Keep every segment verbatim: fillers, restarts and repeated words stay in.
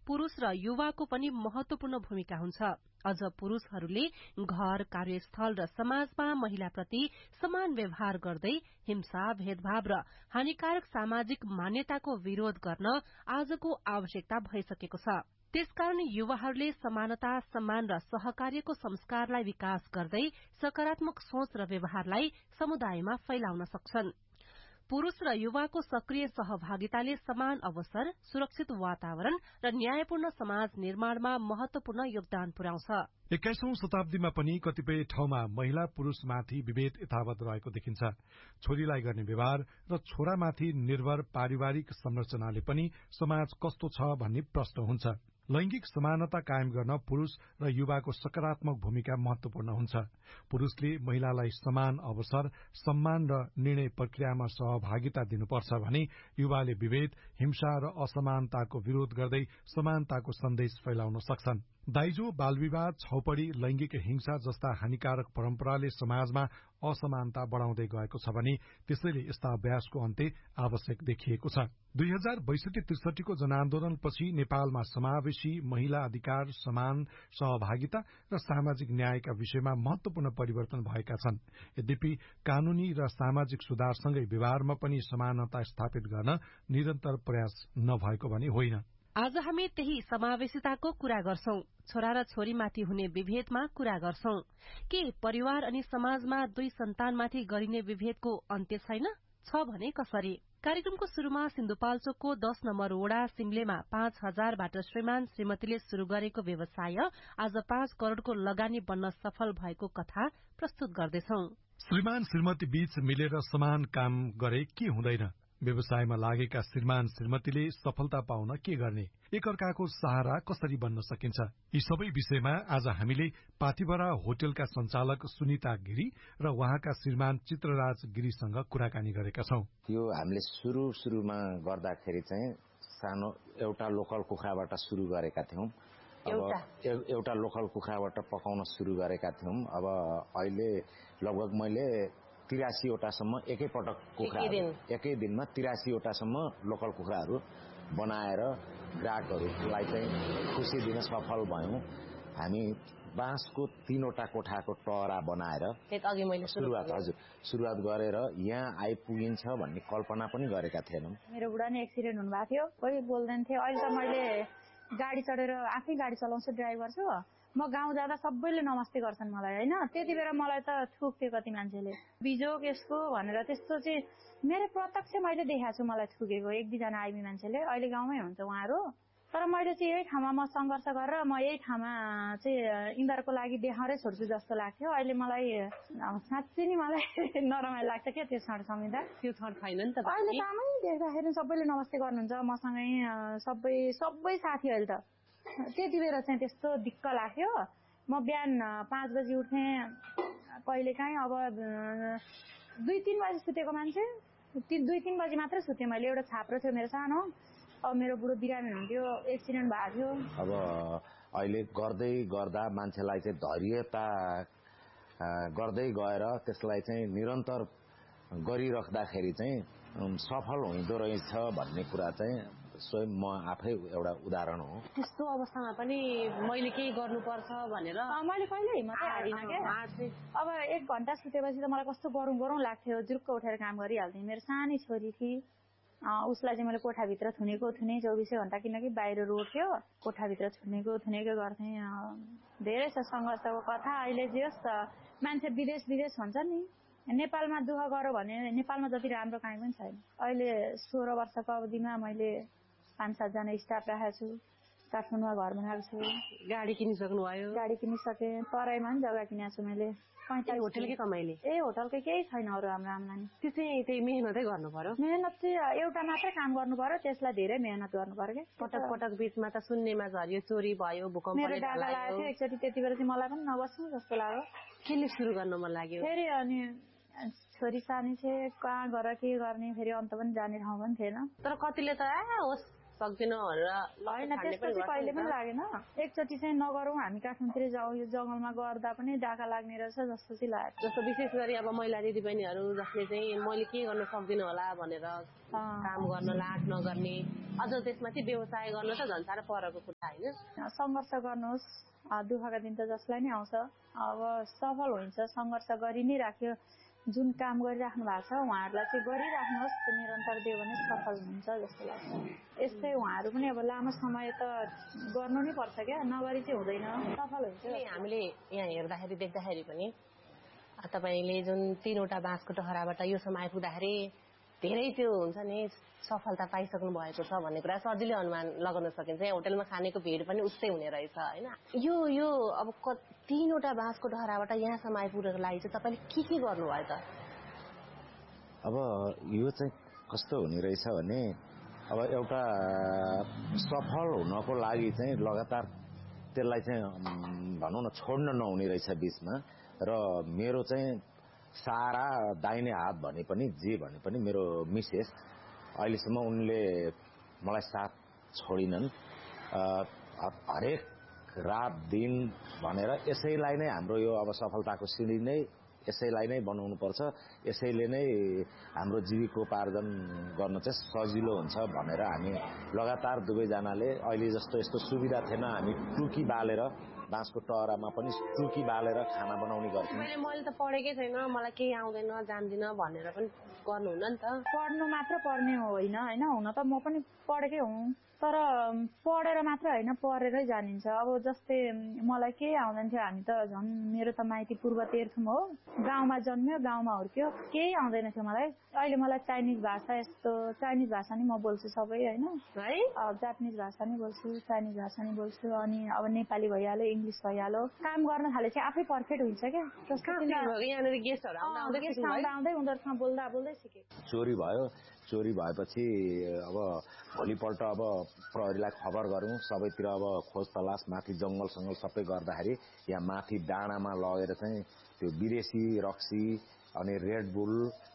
पुरुष र युवाको पनि महत्वपूर्ण भूमिका हुन्छ। अझ पुरुषहरूले घर, कार्यस्थल र समाजमा महिलाप्रति समान व्यवहार गर्दै हिंसा, भेदभाव र हानिकारक सामाजिक मान्यताको विरोध गर्न आजको आवश्यकता भइसकेको छ। त्यसकारण युवाहरूले समानता, सम्मान र सहकार्यको संस्कारलाई विकास गर्दै सकारात्मक सोच र व्यवहारलाई समुदायमा फैलाउन सक्छन्। पुरुष र युवाको सक्रिय सहभागिताले समान अवसर, सुरक्षित वातावरण र न्यायपूर्ण समाज निर्माणमा महत्वपूर्ण योगदान पुर्याउँछ। एक्काइसौं शताब्दीमा पनि कतिपय ठाउँमा महिला पुरूषमाथि विभेद यथावत रहेको देखिन्छ। छोरीलाई गर्ने व्यवहार र छोरामाथि निर्भर पारिवारिक संरचनाले पनि समाज कस्तो छ भन्ने प्रश्न हुन्छ। लैंगिक समानता कायम गर्न पुरूष र युवाको सकारात्मक भूमिका महत्वपूर्ण हुन्छ। पुरूषले महिलालाई समान अवसर, सम्मान र निर्णय प्रक्रियामा सहभागिता दिनुपर्छ भने युवाले विभेद, हिंसा र असमानताको विरोध गर्दै समानताको सन्देश फैलाउन सक्छन्। दाइजो, बालविवाह, छौपडी, लैंगिक हिंसा जस्ता हानिकारक परम्पराले समाजमा असमानता बढ़ाउँदै गएको छ भने त्यसैले यस्ता अभ्यासको अन्त्य आवश्यक देखिएको छ। दुई हजार बैसठी त्रिसठीको जनआन्दोलनपछि नेपालमा समावेशी महिला अधिकार, समान सहभागिता र सामाजिक न्यायका विषयमा महत्वपूर्ण परिवर्तन भएका छन्। यद्यपि कानूनी र सामाजिक सुधारसँगै व्यवहारमा पनि समानता स्थापित गर्न निरन्तर प्रयास नभएको भने होइन। आज हामी त्यही समावेशिताको कुरा गर्छौं। छोरा र छोरीमाथि हुने विभेदमा कुरा गर्छौं। के परिवार अनि समाजमा दुई सन्तानमाथि गरिने विभेदको अन्त्य छैन? छ भने कसरी? कार्यक्रमको शुरूमा सिन्धुपाल्चोकको दश नम्बर वडा सिमलेमा पाँच हजारबाट श्रीमान श्रीमतीले शुरू गरेको व्यवसाय आज पाँच करोड़को लगानी बन्न सफल भएको कथा प्रस्तुत गर्दैछौ। श्रीमान श्रीमती बीच मिलेर समान काम गरे के हुँदैन? व्यवसायमा लागेका श्रीमान श्रीमतीले सफलता पाउन के गर्ने? एकअर्काको सहारा कसरी बन्न सकिन्छ? यी सबै विषयमा आज हामीले पाथिभरा होटलका संचालक सुनिता गिरी र उहाँका श्रीमान चित्रराज गिरीसँग कुराकानी गरेका छौं। यो हामीले सुरु सुरुमा गर्दाखेरि चाहिँ सानो एउटा लोकल कुखुराबाट सुरु गरेका थियौं। एउटा एउटा लोकल कुखुराबाट पकाउन सुरु गरेका थियौं। अब अहिले लगभग मैले तिरासी वटासम्म एकै पटक कुखुरा एकै दिनमा तिरासी वटासम्म लोकल कुखुराहरू बनाएर ग्राहकहरूलाई चाहिँ खुसी दिन सफल भयौं। हामी बाँसको तीनवटा कोठाको टहरा बनाएर सुरुवात हजुर सुरुवात गरेर यहाँ आइपुगिन्छ भन्ने कल्पना पनि गरेका थिएनौं। मेरो बुढा नि एक्सिडेन्ट हुनुभएको थियो, कोही बोल्दैन थियो। अहिले त मैले गाडी चढेर आफै गाडी चलाउँछु, ड्राइभर छु। म गाउँ जाँदा सबैले नमस्ते गर्छन् मलाई हैन। त्यति बेला मलाई त थुक्थ्यो कति मान्छेले, बिजोग यसको भनेर। त्यस्तो चाहिँ मेरो प्रत्यक्ष मैले देखाएको छु मलाई थुकेको एक दुईजना आइमी मान्छेले। अहिले गाउँमै हुन्छ उहाँहरू। तर मैले चाहिँ यही ठाउँमा म संघर्ष गरेर म यही ठाउँमा चाहिँ यिनीहरूको लागि देखाउरै छोड्छु जस्तो लाग्थ्यो। अहिले मलाई साँच्चै नि मलाई नरमाइलो लाग्छ के त्यो क्षण सम्झिँदा। त्यो क्षण छैन नि त। अहिले कामै देख्दाखेरि सबैले नमस्ते गर्नुहुन्छ मसँगै, सबै सबै साथी। अहिले त त्यति बेला चाहिँ त्यस्तो दिक्क लाग्थ्यो। म बिहान पाँच बजी उठ्थेँ कहिलेकाहीँ। अब दुई तीन बजी सुतेको मान्छे दुई तीन बजी मात्रै सुतेँ मैले। एउटा छाप्रो थियो मेरो सानो। अब मेरो बुढो बिरामी हुन्थ्यो, एक्सिडेन्ट भएको थियो। अब अहिले गर्दै गर्दा मान्छेलाई चाहिँ धैर्यता गर्दै गएर त्यसलाई चाहिँ निरन्तर गरिराख्दाखेरि चाहिँ सफल हुँदो रहेछ भन्ने कुरा चाहिँ स्वयं म आफै एउटा उदाहरण हो। त्यस्तो अवस्थामा पनि मैले केही गर्नुपर्छ भनेर मैले कहिले हिम्मतै हारिन के। अब एक घण्टा सुतेपछि त मलाई कस्तो गरौँ गरौँ लाग्थ्यो। जुर्क उठेर काम गरिहाल्थेँ। मेरो सानी छोरी थिए, उसलाई चाहिँ मैले कोठाभित्र थुनेको थुने चौबिसै घण्टा, किनकि बाहिर रोड थियो। कोठाभित्र थुनेको थुनेको गर्थेँ। धेरै छ सङ्घर्षको कथा। अहिले जे होस् मान्छे विदेश विदेश भन्छ नि, नेपालमा दुःख गर्यो भने नेपालमा जति राम्रो काहीँ पनि छैन। अहिले सोह्र वर्षको अवधिमा मैले पाँच सातजना स्टाफ राखेको छु। काठमाडौँमा घर बनाएको छु। गाडी किनिसक्नु भयो? गाडी किनिसकेँ। तराईमा पनि जग्गा किनेको छु मैले। पैँतालिस होटलकै कमाइले? ए होटलकै केही छैन अरू हाम्रो आम्दानी। त्यो चाहिँ त्यही मेहनतै गर्नु पर्यो। मेहनत चाहिँ एउटा मात्रै काम गर्नु पर्यो, त्यसलाई धेरै मेहनत गर्नु पर्यो क्या। पटक पटक बिचमा त सुन्नेमा झऱ्यो, चोरी भयो, भूकम्पले ढाका लागेको थियो एकचोटि। त्यति बेला चाहिँ मलाई पनि नबस्नु जस्तो लाग्यो। केले सुरु गर्न मन लाग्यो फेरि? अनि छोरी सानी थिए, कहाँ गर के गर्ने, फेरि अन्त पनि जाने ठाउँ पनि थिएन। तर कतिले त आ होस् सक्दिनँ भनेर होइन त्यसपछि कहिले पनि लागेन। एकचोटि चाहिँ नगरौँ हामी काठमाडौँतिर जाउँ यो जङ्गलमा गर्दा पनि डाका लाग्ने रहेछ जस्तो चाहिँ लाग्यो। जस्तो विशेष गरी अब महिला दिदीबहिनीहरू जसले चाहिँ मैले के गर्न सक्दिनँ होला भनेर काम गर्न लाट नगर्ने अझ त्यसमाथि व्यवसाय गर्न त झन् साह्रो परको कुरा होइन। सङ्घर्ष गर्नुहोस्, दुःखका दिन त जसलाई नै आउँछ। अब सफल हुन्छ, सङ्घर्ष गरि नै राख्यो। जुन काम गरिराख्नु भएको छ उहाँहरूलाई चाहिँ गरिराख्नुहोस्, निरन्तर दियो भने सफल हुन्छ जस्तो लाग्छ। यस्तै उहाँहरू पनि अब लामो समय त गर्नु नै पर्छ क्या, नगरी चाहिँ हुँदैन, सफल हुन्छ। हामीले यहाँ हेर्दाखेरि देख्दाखेरि पनि तपाईँले जुन तीनवटा बाँसको टहराबाट योसम्म आइपुग्दाखेरि धेरै त्यो हुन्छ नि सफलता पाइसक्नु भएको छ भन्ने कुरा सजिलै अनुमान लगाउन सकिन्छ। होटलमा खानेको भिड पनि उस्तै हुने रहेछ होइन। यो यो अब तीनवटा बाँसको टहराबाट यहाँसम्म आइपुग्नको लागि चाहिँ तपाईँले के के गर्नुभयो त? अब यो चाहिँ कस्तो हुने रहेछ भने अब एउटा सफल हुनको लागि चाहिँ लगातार त्यसलाई चाहिँ भनौँ न छोड्न नहुने रहेछ बिचमा। र मेरो चाहिँ सारा दाहिने हात भने पनि जे भने पनि मेरो मिसेस अहिलेसम्म उनले मलाई साथ छोडिनन्। हरेक रात दिन भनेर यसैलाई नै हाम्रो यो अब सफलताको सिँढी नै यसैलाई नै बनाउनु पर्छ, यसैले नै हाम्रो जीविकोपार्जन गर्न चाहिँ सजिलो हुन्छ भनेर हामी लगातार दुवैजनाले अहिले जस्तो यस्तो सुविधा थिएन, हामी टुकी बालेर बाँसको टहरामा पनि टुकी बालेर खाना बनाउने गर्थ्यौँ। मैले त पढेकै छैन, मलाई केही आउँदैन जान्दिनँ भनेर पनि गर्नुहुन्न नि त। पढ्नु मात्र पर्ने होइन होइन, हुन त म पनि पढेकै हुँ, तर पढेर मात्र होइन पढेरै जानिन्छ। अब जस्तै मलाई केही आउँदैन थियो, हामी त झन् मेरो त माइती पूर्व तेह्रथुम हो, गाउँमा जन्म्यो गाउँमा हुर्क्यो, केही आउँदैन थियो मलाई। अहिले मलाई चाइनिज भाषा यस्तो चाइनिज भाषा नि म बोल्छु सबै होइन, जापानिज भाषा नि बोल्छु, चाइनिज भाषा नि बोल्छु, अनि अब नेपाली भइहाल्यो, इङ्ग्लिस भइहाल्यो। काम गर्न थालेपछि आफै पर्फेक्ट हुन्छ क्या। यहाँनिर गेस्टहरू आउँदा आउँदै उनीहरूसँग बोल्दा बोल्दै सिकेँ। चोरी भयो, चोरी भएपछि अब भोलिपल्ट अब प्रहरीलाई खबर गऱ्यौँ, सबैतिर अब खोज तलास माथि जङ्गल सङ्गल सबै गर्दाखेरि यहाँ माथि डाँडामा लगेर चाहिँ त्यो विदेशी रक्सी अनि रेड बुल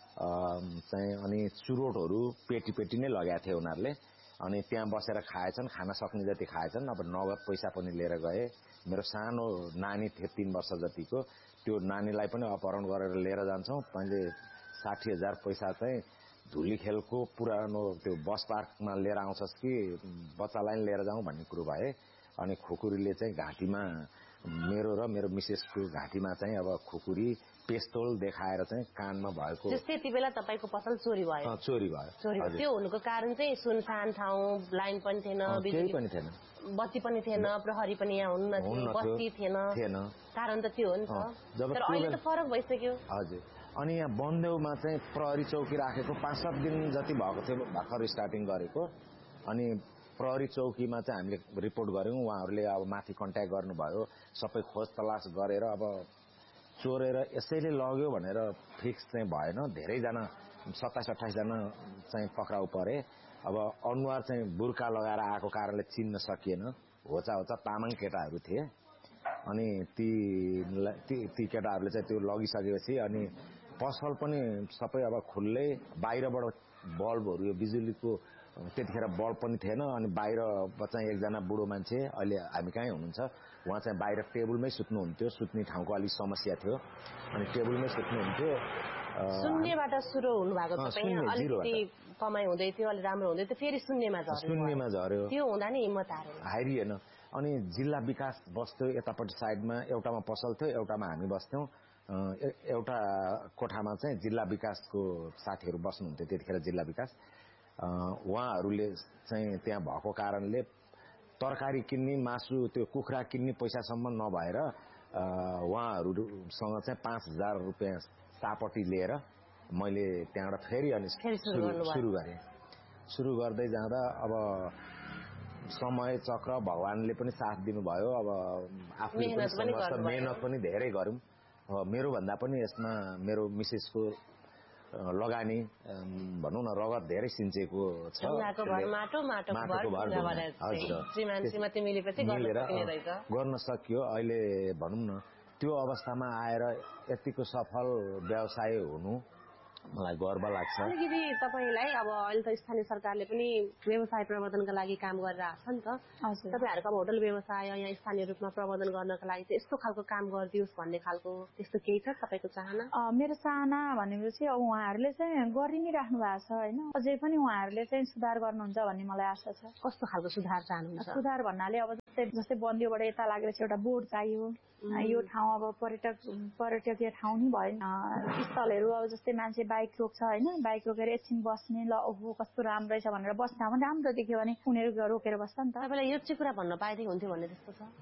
चाहिँ अनि चुरोटहरू पेटी पेटी नै लगाएको थियो उनीहरूले। अनि त्यहाँ बसेर खाएछन्, खान सक्ने जति खाएछन्। अब नगद पैसा पनि लिएर गए। मेरो सानो नानी थियो तीन वर्ष जतिको, त्यो नानीलाई पनि अपहरण गरेर लिएर जान्छौँ। मैले साठी हजार पैसा चाहिँ धुली खेलको पुरानो त्यो बस पार्कमा लिएर आउँछस् कि बच्चालाई लिएर जाउँ भन्ने कुरो भए। अनि खुकुरीले चाहिँ घाँटीमा मेरो र मेरो मिसेसको घाँटीमा चाहिँ अब खुकुरी पेस्तोल देखाएर चाहिँ कानमा भएको। त्यति बेला तपाईँको पसल चोरी भयो? चोरी भयो। त्यो हुनुको कारण चाहिँ सुनसान ठाउँ, लाइन पनि थिएन, केही पनि थिएन, बत्ती पनि थिएन, प्रहरी पनि यहाँ हुन्न थियो, बस्ती थिएन, कारण त त्यो हो नि त। तर अहिले त फरक भइसक्यो। हजुर। अनि यहाँ बनदेउमा चाहिँ प्रहरी चौकी राखेको पाँच सात दिन जति भएको थियो भर्खर स्टार्टिङ गरेको। अनि प्रहरी चौकीमा चाहिँ हामीले रिपोर्ट गऱ्यौँ, उहाँहरूले अब माथि कन्ट्याक्ट गर्नुभयो, सबै खोज तलास गरेर अब चोरेर यसैले लग्यो भनेर फिक्स चाहिँ भएन। धेरैजना सत्ताइस अट्ठाइसजना चाहिँ पक्राउ परे। अब अनुहार चाहिँ बुर्का लगाएर आएको कारणले चिन्न सकिएन, होचा होचा तामाङ केटाहरू थिए। अनि ती ती केटाहरूले चाहिँ त्यो लगिसकेपछि अनि पसल पनि सबै अब खुल्लै, बाहिरबाट बल्बहरू यो बिजुलीको त्यतिखेर बल्ब पनि थिएन। अनि बाहिर चाहिँ एकजना बुढो मान्छे अहिले हामी कहीँ हुनुहुन्छ, उहाँ चाहिँ बाहिर टेबलमै सुत्नुहुन्थ्यो, सुत्ने ठाउँको अलिक समस्या थियो, अनि टेबलमै सुत्नुहुन्थ्यो। शून्यबाट सुरु हुनुभएको तपाईँ, अलिकति कमाइ हुँदै थियो, अलि राम्रो हुँदै थियो, फेरि शून्यमा झऱ्यो। शून्यमा झऱ्यो, त्यो हुँदा नि हिम्मत हारेन हारिएन। अनि जिल्ला विकास बस्थ्यो यतापट्टि साइडमा, एउटामा पसल थियो, एउटामा हामी बस्थ्यौँ। एउटा कोठामा चाहिँ जिल्ला विकासको साथीहरू बस्नुहुन्थ्यो त्यतिखेर, जिल्ला विकास उहाँहरूले चाहिँ त्यहाँ भएको कारणले तरकारी किन्ने, मासु त्यो कुखुरा किन्ने पैसासम्म नभएर उहाँहरूसँग चाहिँ पाँच हजार रुपियाँ सापट्टि लिएर मैले त्यहाँबाट फेरि अनि सुरु गरेँ। सुरु गर्दै जाँदा अब समय चक्र भगवानले पनि साथ दिनुभयो। अब आफूले पनि सङ्घर्ष मेहनत पनि धेरै गऱ्यौँ। मेरो भन्दा पनि यसमा मेरो मिसेसको लगानी भनौँ न रगत धेरै सिन्चेको छ। मिलेर गर्न सकियो। अहिले भनौँ न त्यो अवस्थामा आएर यतिको सफल व्यवसाय हुनु मलाई गर्व लाग्छ। अलिकति तपाईँलाई अब अहिले त स्थानीय सरकारले पनि व्यवसाय प्रवर्धनका लागि काम गरिरहेको छ नि त। तपाईँहरूको अब होटल व्यवसाय यहाँ स्थानीय रूपमा प्रवर्धन गर्नका लागि चाहिँ यस्तो खालको काम गरिदियोस् भन्ने खालको त्यस्तो केही छ तपाईँको चाहना? मेरो चाहना भनेपछि अब उहाँहरूले चाहिँ गरि नै राख्नु भएको छ होइन, अझै पनि उहाँहरूले चाहिँ सुधार गर्नुहुन्छ भन्ने मलाई आशा छ। कस्तो खालको सुधार चाहनुहुन्छ? सुधार भन्नाले अब जस्तै जस्तै बन्दियोबाट यता लागेर चाहिँ एउटा बोर्ड चाहियो, यो ठाउँ अब पर्यटक पर्यटकीय ठाउँ नि भयो, स्थलहरू अब जस्तै मान्छे बाइक रोक्छ होइन, बाइक रोकेर एकछिन बस्ने, ल ओहो कस्तो राम्रो रहेछ भनेर बस्ने ठाउँमा राम्रो देख्यो भने उनीहरू रोकेर बस्छ नि त। तपाईँलाई यो चाहिँ कुरा भन्न पाएदेखि हुन्थ्यो भन्ने त्यस्तो छ?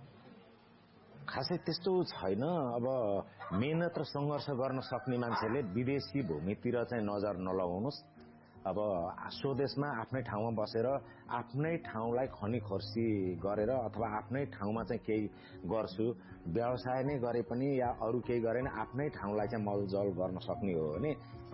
खासै त्यस्तो छैन। अब मेहनत र सङ्घर्ष गर्न सक्ने मान्छेले विदेशी भूमितिर चाहिँ नजर नलगाउनुहोस्। अब स्वदेशमा आफ्नै ठाउँमा बसेर आफ्नै ठाउँलाई खनी खोर्सी गरेर अथवा आफ्नै ठाउँमा चाहिँ केही गर्छु, व्यवसाय नै गरे पनि या अरू केही गरे पनि आफ्नै ठाउँलाई चाहिँ मलजल गर्न सक्ने हो भने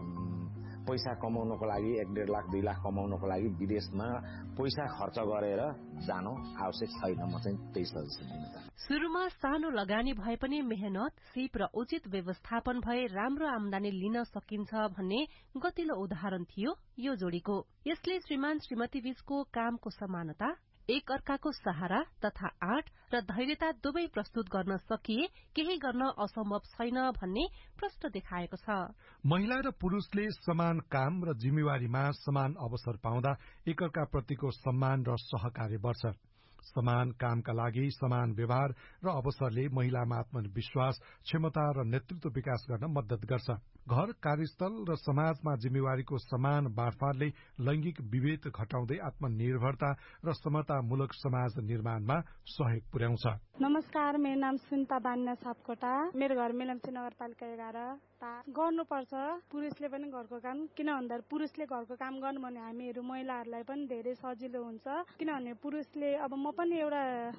पैसा कमाउनको लागि एक डेढ लाख दुई लाख कमाउनको लागि विदेशमा पैसा खर्च गरेर जानु आवश्यक छैन। म चाहिँ त्यही सजेसन दिन चाहन्छु। सुरुमा सानो लगानी भए पनि मेहनत, सिप र उचित व्यवस्थापन भए राम्रो आमदानी लिन सकिन्छ भन्ने गतिलो उदाहरण थियो यो जोडीको। यसले श्रीमान श्रीमती बीचको कामको समानता, एक अर्काको सहारा तथा आँट र धैर्यता दुवै प्रस्तुत गर्न सकिए केही गर्न असम्भव छैन भन्ने प्रश्न देखाएको छ। महिला र पुरुषले समान काम र जिम्मेवारीमा समान अवसर पाउँदा एकअर्काप्रतिको सम्मान र सहकार्य बढ्छ। समान कामका लागि समान व्यवहार र अवसरले महिलामा आत्मविश्वास, क्षमता र नेतृत्व विकास गर्न मद्दत गर्छ। घर, कार्यस्थल र समाजमा जिम्मेवारीको समान बाँडफाँडले लैंगिक विभेद घटाउँदै आत्मनिर्भरता र समतामूलक समाज निर्माणमा सहयोग पुर्याउँछ। नमस्कार, मेरो नाम सुनिता बान्ना सापकोटा। मेरो घर मेलम्ची नगरपालिका एघार। गर्नुपर्छ पुरुषले पनि घरको काम, किन भन्दा पुरुषले घरको काम गर्नु भने हामीहरू महिलाहरूलाई पनि धेरै सजिलो हुन्छ। किनभने पुरुषले अब म पनि एउटा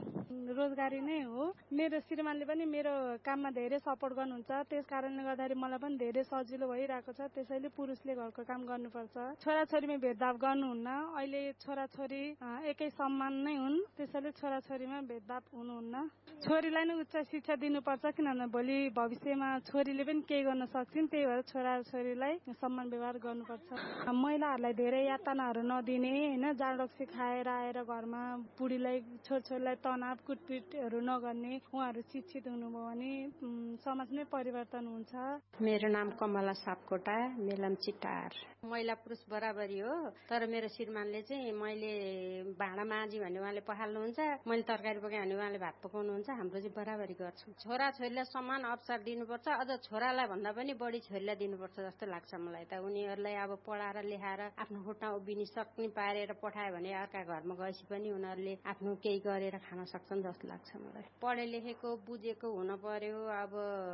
रोजगारी नै हो, मेरो श्रीमानले पनि मेरो काममा धेरै सपोर्ट गर्नुहुन्छ, त्यस कारणले गर्दाखेरि मलाई पनि धेरै सजिलो भइरहेको छ। त्यसैले पुरुषले घरको काम गर्नुपर्छ। छोराछोरीमा भेदभाव गर्नुहुन्न, अहिले छोराछोरी एकै समान नै हुन्, त्यसैले छोराछोरीमा भेदभाव हुनुहुन्न। छोरीलाई नै उच्च शिक्षा दिनुपर्छ, किनभने भोलि भविष्यमा छोरीले पनि केही गर्न सक्छन्, त्यही भएर छोराछोरीलाई सम्मान व्यवहार गर्नुपर्छ। महिलाहरूलाई धेरै यातनाहरू नदिने होइन, जाडोक्सी खाएर आएर घरमा बुढीलाई छोरछोरीलाई तनाव कुटपिटहरू नगर्ने, उहाँहरू शिक्षित हुनुभयो भने समाज नै परिवर्तन हुन्छ। मेरो नाम कमला सापकोटा, मेलम्ची टार। महिला पुरुष बराबरी हो, तर मेरो श्रीमानले चाहिँ मैले भाँडा माझी भने उहाँले पखाल्नुहुन्छ, मैले तरकारी पकाएँ भने उहाँले भात पकाउनुहुन्छ, हाम्रो चाहिँ बराबरी गर्छौँ। छोराछोरीलाई समान अवसर दिनुपर्छ, अझ छोरालाई भन्दा पनि बढी छोरीलाई दिनुपर्छ जस्तो लाग्छ मलाई त। उनीहरूलाई अब पढाएर लेखाएर आफ्नो खुट्टा उभिनी सक्ने पारेर पठायो भने अर्का घरमा गएपछि पनि उनीहरूले आफ्नो केही गरेर खान सक्छन् जस्तो लाग्छ मलाई। पढे लेखेको बुझेको हुन पर्यो। अब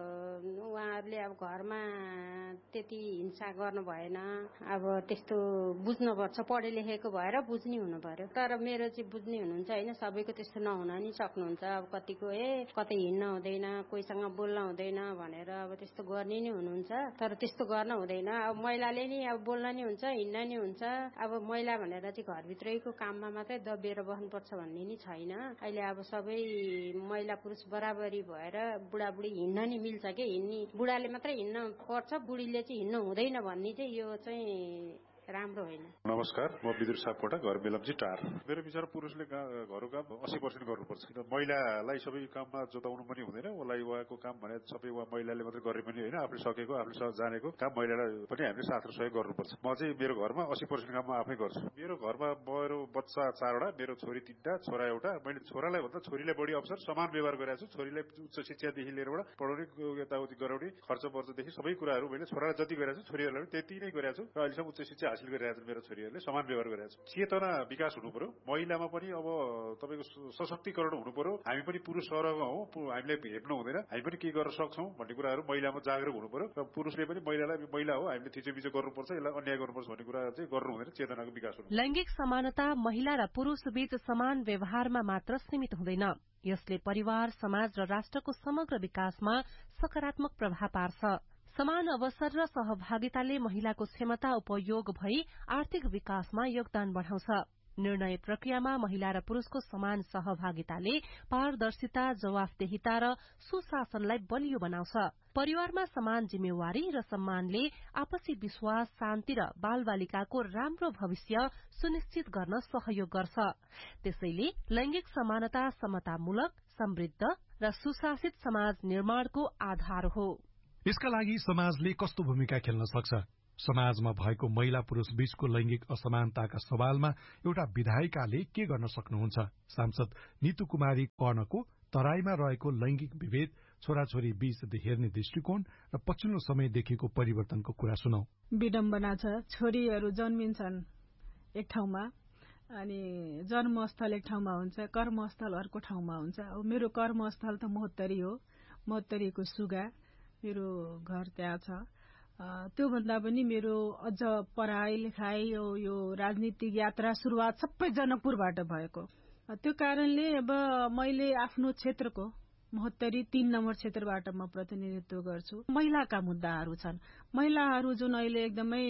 उहाँहरूले अब घरमा त्यति हिंसा गर्नु भएन, अब त्यस्तो बुझ्नुपर्छ, पढे लेखेको भएर बुझ्ने हुनु पर्यो। तर मेरो चाहिँ बुझ्ने हुनुहुन्छ होइन, सबैको त्यस्तो नहुन नि सक्नुहुन्छ। अब कतिको ए कतै हिँड्न हुँदैन, कोहीसँग बोल्न हुँदैन भनेर अब त्यस्तो गर्ने नै हुनुहुन्छ, तर त्यस्तो गर्न हुँदैन। अब महिलाले नि अब बोल्न नि हुन्छ, हिँड्न नि हुन्छ। अब महिला भनेर चाहिँ घरभित्रैको काममा मात्रै दबिएर बस्नुपर्छ भन्ने नि छैन। अहिले अब सबै महिला पुरुष बराबरी भएर बुढाबुढी हिँड्न नि मिल्छ कि, हिँड्ने बुढाले मात्रै हिँड्न पर्छ, बुढीले चाहिँ हिँड्न हुँदैन भन्ने चाहिँ यो चाहिँ राम्रो होइन। नमस्कार, म विदुर सापकोटा, घर मेलम्ची टार। मेरो विचार पुरुषले घरको काम अस्सी पर्सेन्ट गर्नुपर्छ। महिलालाई सबै काममा जोताउनु पनि हुँदैन, उसलाई उहाँको काम भने सबै उहाँ महिलाले मात्रै गर्ने पनि होइन, आफूले सकेको आफूले जानेको काम महिलालाई पनि हामीले साथ र सहयोग गर्नुपर्छ। म चाहिँ मेरो घरमा अस्सी पर्सेन्ट काम म आफै गर्छु। मेरो घरमा मेरो बच्चा चारवटा, मेरो छोरी तिनवटा, छोरा एउटा। मैले छोरालाई भन्दा छोरीलाई बढी अवसर समान व्यवहार गरेको छु। छोरीलाई उच्च शिक्षादेखि लिएर पढाउने यताउति गराउने खर्च पर्चदेखि सबै कुराहरू मैले छोरालाई जति गरेको छु छोरीहरूलाई पनि त्यति नै गरेको छु र अहिलेसम्म उच्च शिक्षा हासिल गरिरहेको छ। मेरो छोरीहरूले समान व्यवहार गरिरहेको छ। चेतना विकास हुनु पर्यो, महिलामा पनि अब तपाईँको सशक्तिकरण हुनु पर्यो। हामी पनि पुरुष सरह हौ, हामीले हेप्नु हुँदैन, हामी पनि के गर्न सक्छौँ भन्ने कुराहरू महिलामा जागरुक हुनु पर्यो। र पुरुषले पनि महिलालाई महिला हो, हामीले थिचोमिचो गर्नुपर्छ, यसलाई अन्याय गर्नुपर्छ भन्ने कुरा चाहिँ गर्नु हुँदैन। चेतनाको विकास हुनु। लैंगिक समानता महिला र पुरुष बीच समान व्यवहारमा मात्र सीमित हुँदैन, यसले परिवार, समाज र राष्ट्रको समग्र विकासमा सकारात्मक प्रभाव पार्छ। समान अवसर र सहभागिताले महिलाको क्षमता उपयोग भई आर्थिक विकासमा योगदान बढाउँछ। निर्णय प्रक्रियामा महिला र पुरुषको समान सहभागिताले पारदर्शिता, जवाफदेहिता र सुशासनलाई बलियो बनाउँछ। परिवारमा समान जिम्मेवारी र सम्मानले आपसी विश्वास, शान्ति र बालबालिकाको राम्रो भविष्य सुनिश्चित गर्न सहयोग गर्छ। त्यसैले लैंगिक समानता समतामूलक, समृद्ध र सुशासित समाज निर्माणको आधार हो। यसका लागि समाजले कस्तो भूमिका खेल्न सक्छ? समाजमा भएको महिला पुरुष बीचको लैंगिक असमानताका सवालमा एउटा विधायिकाले के गर्न सक्नुहुन्छ? सांसद नीतू कुमारी कर्णको तराईमा रहेको लैंगिक विभेद, छोराछोरी बीच हेर्ने दृष्टिकोण र पछिल्लो समयदेखिको परिवर्तनको कुरा सुनौ। विडम्बना छ, छोरीहरू जन्मिन्छन् एक ठाउँमा अनि जन्मस्थल एक ठाउँमा हुन्छ, कर्मस्थल अर्को ठाउँमा हुन्छ। अब मेरो कर्मस्थल त महोत्तरी हो, महोत्तरीको सुगा, मेरो घर त्यहाँ छ। त्योभन्दा पनि मेरो अझ पढाइ लेखाइ यो राजनीतिक यात्रा सुरुवात सबै जनकपुरबाट भएको। त्यो कारणले अब मैले आफ्नो क्षेत्रको महोत्तरी तीन नम्बर क्षेत्रबाट म प्रतिनिधित्व गर्छु। महिलाका मुद्दाहरू छन्, महिलाहरू जुन अहिले एकदमै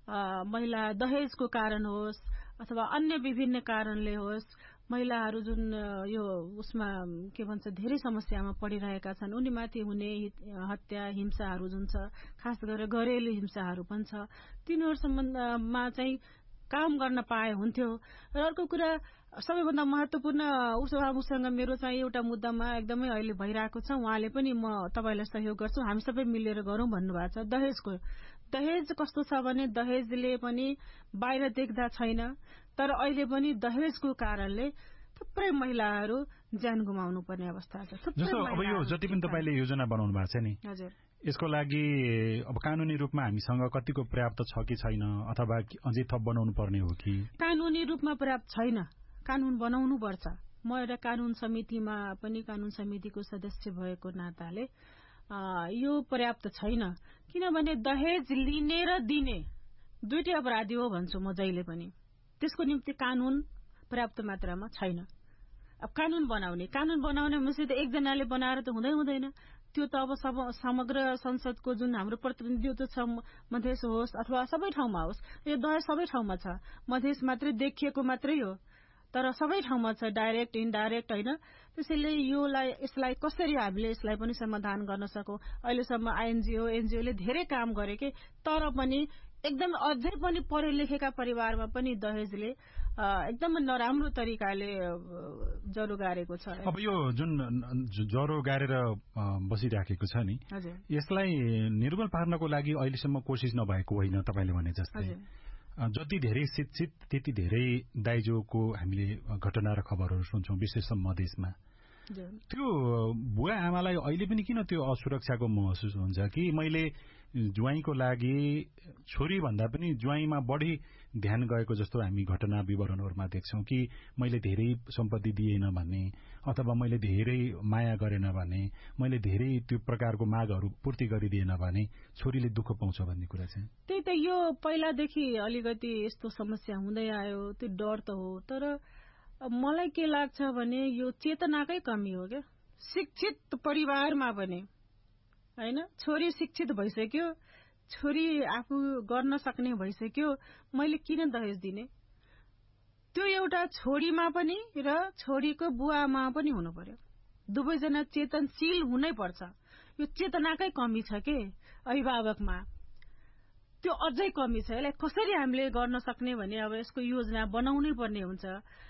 महिला दहेजको कारण होस् अथवा अन्य विभिन्न कारणले होस्, महिलाहरू जुन यो उसमा के भन्छ धेरै समस्यामा पडिरहेका छन्, उनीमाथि हुने हत्या हिंसाहरू जुन छ, खास गरेर घरेलु हिंसाहरू पनि छ, तिनीहरू सम्बन्धमा चाहिँ काम गर्न पाए हुन्थ्यो। र अर्को कुरा सबैभन्दा महत्वपूर्ण उहाँसँग मेरो चाहिँ एउटा मुद्दामा एकदमै अहिले भइरहेको छ, उहाँले पनि म तपाईलाई सहयोग गर्छु, हामी सबै मिलेर गरौं भन्नुभएको छ। दहेजको दहेज कस्तो छ भने दहेजले पनि बाहिर देख्दा छैन, तर अहिले पनि दहेजको कारणले थुप्रै महिलाहरू ज्यान गुमाउनु पर्ने अवस्था छ। जस्तो अब यो जति पनि तपाईले योजना बनाउनु भएको छ नि, हजुर, यसको लागि अब कानूनी रूपमा हामीसँग कतिको पर्याप्त छ कि छैन, अथवा अझै थप बनाउनु पर्ने हो कि? कानूनी रूपमा पर्याप्त छैन, कानून बनाउनु पर्छ। म एउटा कानून समितिमा पनि कानून समितिको सदस्य भएको नाताले यो पर्याप्त छैन, किनभने दहेज लिने र दिने दुईटै अपराधी हो भन्छु म जहिले पनि। त्यसको निम्ति कानून पर्याप्त मात्रामा छैन। अब कानून बनाउने कानून बनाउने भनेपछि त एकजनाले बनाएर त हुँदै हुँदैन, त्यो त अब समग्र संसदको जुन हाम्रो प्रतिनिधित्व छ, मधेस होस् अथवा सबै ठाउँमा होस्, यो दहेज सबै ठाउँमा छ, मधेस मात्रै देखिएको मात्रै हो, तर सबै ठाउँमा छ, डाइरेक्ट इनडाइरेक्ट होइन। त्यसैले योलाई यसलाई कसरी हामीले यसलाई पनि समाधान गर्न सकौं। अहिलेसम्म आइएनजिओ एनजिओले धेरै काम गरे के, तर पनि एकदम अझै पनि पढे लेखेका परिवारमा पनि दहेजले एकदम नराम्रो तरिकाले जरो गारेको छ। अब यो जुन जरो गारेर बसिराखेको छ नि, यसलाई निर्मूल पार्नको लागि अहिलेसम्म कोसिस नभएको होइन तपाईले भने जस्तै। जति धेरै शिक्षित त्यति धेरै दाइजोको हामीले घटना र खबरहरू सुन्छौं, विशेष मधेसमा। त्यो बुवा आमालाई अहिले पनि किन त्यो असुरक्षाको महसुस हुन्छ कि मैले ज्वाइँको लागि छोरी भन्दा पनि ज्वाइँमा बढी ध्यान गएको जस्तो हामी घटना विवरणहरूमा देख्छौं कि मैले धेरै सम्पत्ति दिएन भने, अथवा मैले धेरै माया गरेन भने, मैले धेरै त्यो प्रकारको मागहरू पूर्ति गरिदिएन भने छोरीले दुःख पाउँछ भन्ने कुरा चाहिँ। त्यही त यो पहिलादेखि अलिकति यस्तो समस्या हुँदै आयो, त्यो डर त हो, तर मलाई के लाग्छ भने यो चेतनाकै कमी हो क्या। शिक्षित परिवारमा पनि हैन, छोरी शिक्षित भइसक्यो, छोरी आफू गर्न सक्ने भइसक्यो, मैले किन दहेज दिने, त्यो एउटा छोरीमा पनि र छोरीको बुवामा पनि हुनु पर्यो। दुवैजना चेतनशील हुनै पर्छ। यो चेतनाकै कमी छ के अभिभावकमा, त्यो अझै कमी छ। यसलाई कसरी हामीले गर्न सक्ने भने अब यसको योजना बनाउनै पर्ने हुन्छ।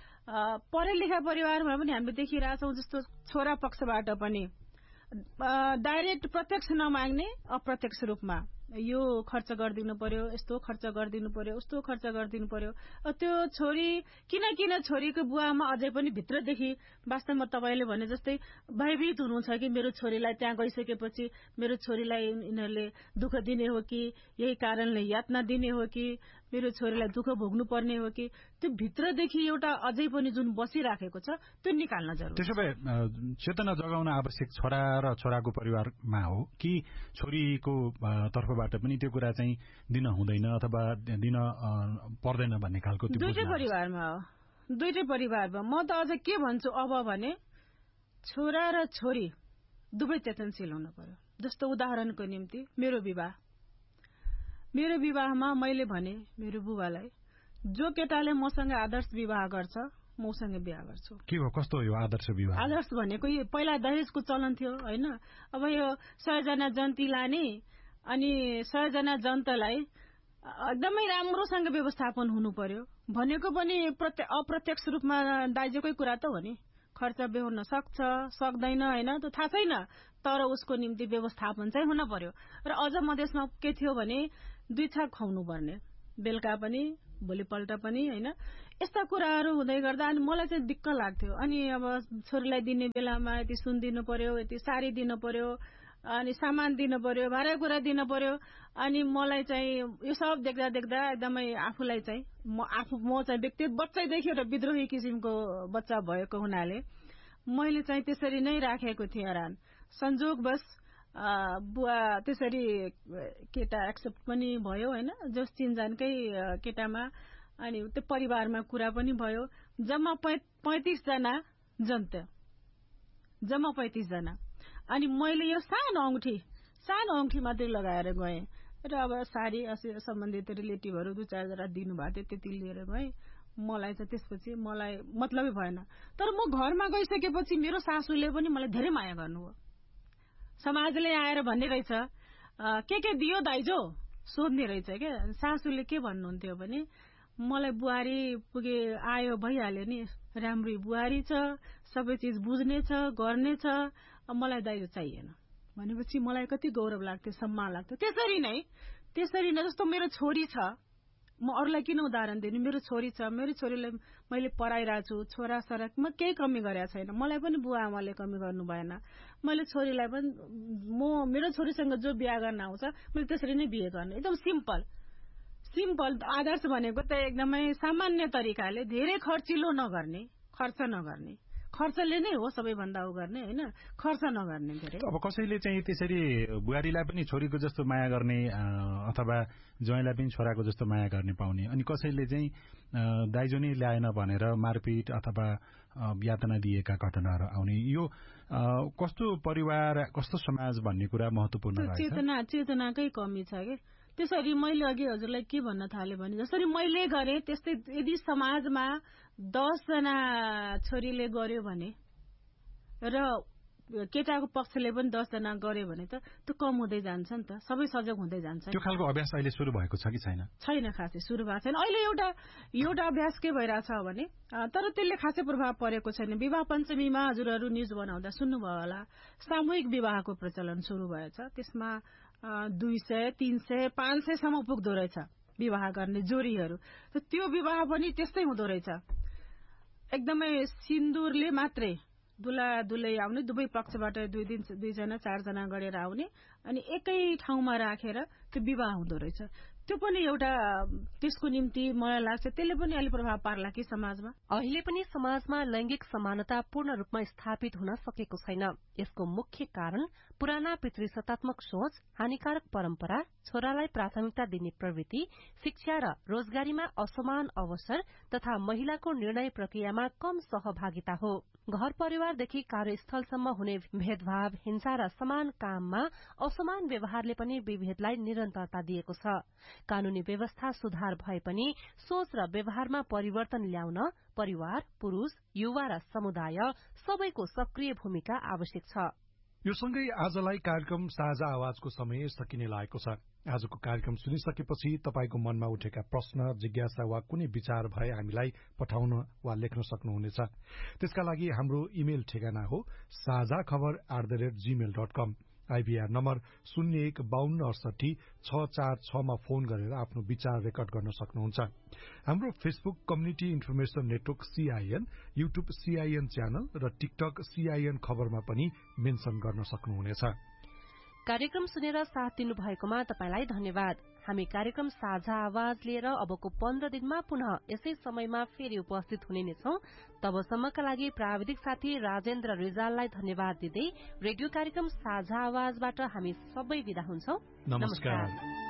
पढे लेखा परिवारमा पनि हामीले देखिरहेछौँ, जस्तो छोरा पक्षबाट पनि डाइरेक्ट प्रत्यक्ष नमाग्ने अप्रत्यक्ष रूपमा यो खर्च गरिदिनु पर्यो, यस्तो खर्च गरिदिनु पर्यो, उस्तो खर्च गरिदिनु पर्यो। त्यो छोरी किन किन छोरीको बुवामा अझै पनि भित्रदेखि वास्तवमा तपाईले भने जस्तै भयभीत हुनुहुन्छ कि मेरो छोरीलाई त्यहाँ गइसकेपछि मेरो छोरीलाई यिनीहरूले दुःख दिने हो कि, यही कारणले यातना दिने हो कि, मेरो छोरीलाई दुःख भोग्नु पर्ने हो कि, त्यो भित्रदेखि एउटा अझै पनि जुन बसिराखेको छ त्यो निकाल्न जरुरी। त्यसो भए चेतना जगाउन आवश्यक छोरा र छोराको परिवारमा हो कि छोरीको तर्फबाट पनि त्यो कुरा चाहिँ दिन हुँदैन अथवा दिन पर्दैन भन्ने खालको? दुईटै परिवारमा हो, दुईटै परिवारमा। म त अझ के भन्छु अब भने छोरा र छोरी दुवै चेतनशील हुनु पर्यो। जस्तो उदाहरणको निम्ति मेरो विवाह मेरो विवाहमा मैले भने मेरो बुबालाई जो केटाले मसँग आदर्श विवाह गर्छ म उसँग बिहा गर्छु। के हो कस्तो यो आदर्श विवाह? आदर्श भनेको यो पहिला दहेजको चलन थियो होइन। अब यो सयजना जन्ती लाने अनि सयजना जन्तलाई एकदमै राम्रोसँग व्यवस्थापन हुनु पर्यो भनेको पनि अप्रत्यक्ष रूपमा दाइजोकै कुरा त हो नि। खर्च बेहोर्न सक्छ सक्दैन होइन त थाहा छैन, तर उसको निम्ति व्यवस्थापन चाहिँ हुन पर्यो। र अझ मधेसमा के थियो भने दुई छाक खुवाउनु पर्ने, बेलुका पनि भोलिपल्ट पनि होइन। यस्ता कुराहरू हुँदै गर्दा अनि मलाई चाहिँ दिक्क लाग्थ्यो। अनि अब छोरीलाई दिने बेलामा यति सुन दिनु पर्यो, यति साडी दिनु पर्यो, अनि सामान दिनु पर्यो, भाँडा कुरा दिनु पर्यो। अनि मलाई चाहिँ यो सब देख्दा देख्दा एकदमै आफूलाई चाहिँ म आफू म चाहिँ व्यक्तिगत बच्चैदेखि एउटा विद्रोही किसिमको बच्चा भएको हुनाले मैले चाहिँ त्यसरी नै राखेको थिएँ हरान। संजोगवश बुवा त्यसरी केटा एक्सेप्ट पनि भयो होइन, जस चिनजानकै केटामा। अनि त्यो परिवारमा कुरा पनि भयो। जम्मा पैंतिस जना जन्त्य, जम्मा पैंतिस जना। अनि मैले यो सानो औँठी सानो औँठी मात्रै लगाएर गएँ र अब साडी सम्बन्धित रिलेटिभहरू दुई चारजना दिनुभएको थियो, त्यति लिएर गएँ। मलाई चाहिँ त्यसपछि मलाई मतलबै भएन। तर म घरमा गइसकेपछि मेरो सासूले पनि मलाई धेरै माया गर्नुभयो। समाजले आएर भन्ने रहेछ के के दियो दाइजो सोध्ने रहेछ क्या। सासूले के भन्नुहुन्थ्यो भने मलाई बुहारी पुगे आयो भइहाल्यो नि, राम्रै बुहारी छ, सबै चिज बुझ्ने छ, गर्ने छ, मलाई दाइजो चाहिएन भनेपछि मलाई कति गौरव लाग्थ्यो, सम्मान लाग्थ्यो। त्यसरी नै त्यसरी नै जस्तो मेरो छोरी छ, म अरूलाई किन उदाहरण दिनु, मेरो छोरी छ, मेरो छोरीलाई मैले पढाइरहेको छु, छोरा सराकमा केही कमी गरेको छैन। मलाई पनि बुवा आमाले कमी गर्नु भएन। मैले छोरीलाई पनि म मेरो छोरीसँग जो बिहा गर्न आउँछ मैले त्यसरी नै बिहे गर्ने, एकदम सिम्पल सिम्पल। आदर्श भनेको त एकदमै सामान्य तरिकाले धेरै खर्चिलो नगर्ने, खर्च नगर्ने, खर्चले नै हो सबैभन्दा उ गर्ने होइन, खर्च नगर्ने धेरै। अब कसैले चाहिँ त्यसरी बुहारीलाई पनि छोरीको जस्तो माया गर्ने अथवा ज्वाइँलाई पनि छोराको जस्तो माया गर्ने पाउने, अनि कसैले चाहिँ दाइजो नै ल्याएन भनेर मारपिट अथवा यातना दिएका घटनाहरू आउने। यो कस्तो परिवार कस्तो समाज भन्ने कुरा महत्त्वपूर्ण रहेछ। चेतना चेतनाकै कमी छ कि। त्यसरी मैले अघि हजुरलाई के भन्न थाले भने जसरी मैले गरेँ त्यस्तै यदि समाजमा दसजना छोरीले गर्यो भने र केटाको पक्षले पनि दसजना गर्यो भने त त्यो कम हुँदै जान्छ नि त, सबै सजग हुँदै जान्छ। त्यो खालको अभ्यास अहिले सुरु भएको छ कि छैन? छैन, खासै सुरु भएको छैन। अहिले एउटा एउटा अभ्यास के भइरहेछ भने, तर त्यसले खासै प्रभाव परेको छैन। विवाह पञ्चमीमा हजुरहरू न्युज बनाउँदा सुन्नुभयो होला, सामूहिक विवाहको प्रचलन सुरु भएछ। त्यसमा दुई सय तीन सय पाँच सयसम्म पुग्दो रहेछ विवाह गर्ने जोडीहरू। त्यो विवाह पनि त्यस्तै हुँदो रहेछ, एकदमै सिन्दुरले मात्रै दुला दुलै आउने, दुवै पक्षबाट दुई दिन दुईजना चारजना गरेर आउने, अनि एकै ठाउँमा राखेर त्यो विवाह हुँदो रहेछ। त्यो पनि एउटा त्यसको निम्ति मलाई लाग्छ त्यसले पनि अलि प्रभाव पार्ला कि समाजमा। अहिले पनि समाजमा लैंगिक समानता पूर्ण रूपमा स्थापित हुन सकेको छैन। यसको मुख्य कारण पुराना पितृसत्तात्मक सोच, हानिकारक परम्परा, छोरालाई प्राथमिकता दिने प्रवृत्ति, शिक्षा र रोजगारीमा असमान अवसर तथा महिलाको निर्णय प्रक्रियामा कम सहभागिता हो। घर परिवारदेखि कार्यस्थलसम्म हुने भेदभाव, हिंसा र समान काममा असमान व्यवहारले पनि विभेदलाई निरन्तरता दिएको छ। कानूनी व्यवस्था सुधार भए पनि सोच र व्यवहारमा परिवर्तन ल्याउन परिवार, पुरुष, युवा र समुदाय सबैको सक्रिय भूमिका आवश्यक छ। यो सँगै आजलाई कार्यक्रम साझा आवाजको समय सकिने लागेको छ। आजको कार्यक्रम सुनिसकेपछि तपाईको मनमा उठेका प्रश्न, जिज्ञासा वा कुनै विचार भए हामीलाई पठाउन वा लेख्न सक्नुहुनेछ। त्यसका लागि हाम्रो इमेल ठेगाना हो साझा खबर at the rate Gmail dot com. IVR number शून्य एक बाहन्न अडसठी छ चार छमा फोन गरेर आफ्नो विचार रेकर्ड गर्न सक्नुहुन्छ। हाम्रो Facebook community information network CIN, YouTube CIN channel र टिकटक सीआईएन खबरमा पनि मेन्सन गर्न सक्नुहुनेछ। कार्यक्रम सुनेर साथ दिनु भएकोमा तपाईलाई धन्यवाद। हामी कार्यक्रम साझा आवाज लिएर अबको पन्ध्र दिनमा पुनः यसै समयमा फेरि उपस्थित हुने नै छौं। तबसम्मका लागि प्राविधिक साथी राजेन्द्र रिजाललाई धन्यवाद दिँदै रेडियो कार्यक्रम साझा आवाजबाट हामी सबै विदा हुन्छौं। नमस्कार।